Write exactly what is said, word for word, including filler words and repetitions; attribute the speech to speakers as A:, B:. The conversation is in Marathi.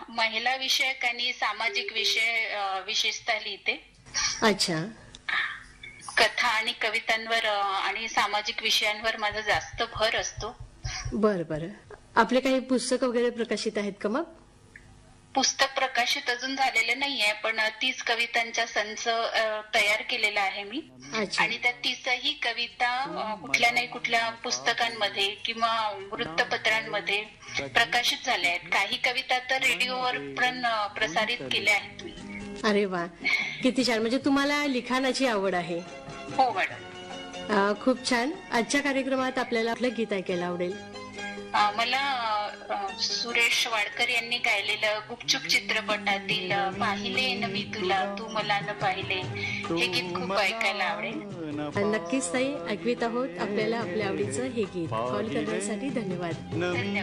A: महिला विषयक आणि सामाजिक विषय अ, विशेषतः लिहिते.
B: अच्छा.
A: कथा आणि कवितांवर अ, आणि सामाजिक विषयांवर माझा जास्त भर असतो.
B: बरं बरं. आपले काही पुस्तकं वगैरे प्रकाशित आहेत का मग?
A: पुस्तक प्रकाशित अजून झालेलं नाहीये, पण तीस कवितांचा संच अ, तयार केलेला आहे मी.
B: अच्छा.
A: आणि त्या तीसही कविता अ, कुठल्या नाही कुठल्या पुस्तकांमध्ये किंवा वृत्तपत्रांमध्ये प्रकाशित झाल्या आहेत. काही कविता तर रेडिओवर पण अ, प्रसारित केल्या आहेत मी.
B: अरे वा, किती छान. म्हणजे तुम्हाला लिखाणाची आवड आहे.
A: हो मॅडम.
B: अ, खूप छान. आजच्या कार्यक्रमात आपल्याला आपलं गीत ऐकायला आवडेल.
A: अ, मला अ, सुरेश वाडकर यांनी गायलेलं गुपचूप चित्रपटातील अ, पाहिले न मी तुला तू मला न पाहिले हे गीत खूप ऐकायला आवडेल.
B: नक्कीच ताई, ऐकवीत आहोत आपल्याला आपल्या आवडीचं हे गीत. कॉल करण्यासाठी धन्यवाद.
A: धन्यवाद.